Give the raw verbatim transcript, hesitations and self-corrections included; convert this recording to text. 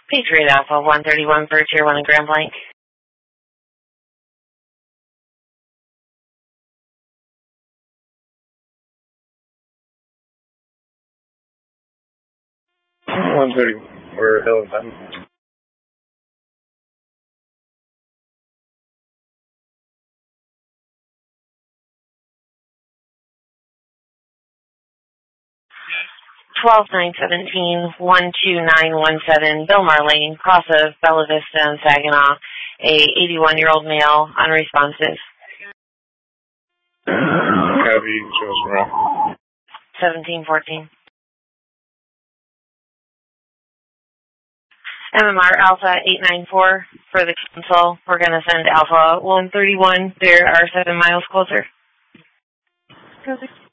Patriot Alpha one thirty-one for Tier one in Grand Blanc. one thirty, we're Hill and Penn. twelve nine seventeen, one two nine one seven, Bill Marlene, cross of Bella Vista and Saginaw, a eighty-one-year-old male, unresponsive. Copy, show us around. seventeen fourteen. M M R Alpha eight nine four for the console. We're going to send Alpha one thirty-one. There are seven miles closer.